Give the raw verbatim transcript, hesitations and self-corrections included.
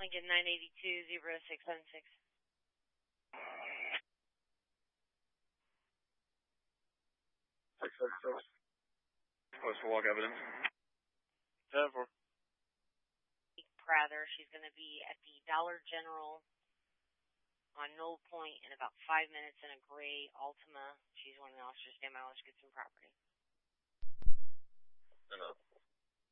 Lincoln nine eighty-two, zero six seven six. six seven six. Close to walk evidence. ten four. Prather, she's going to be at the Dollar General on Knoll Point in about five minutes in a gray Altima. She's one of the officers. Stand by, let's get some property. Enough.